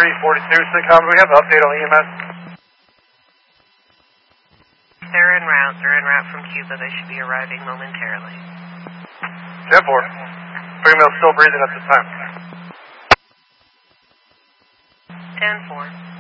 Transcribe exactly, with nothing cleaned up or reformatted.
three forty-two, Syncom, do we have an update on E M S? They're en route. They're en route from Cuba. They should be arriving momentarily. ten four. Female still breathing at this time. ten four.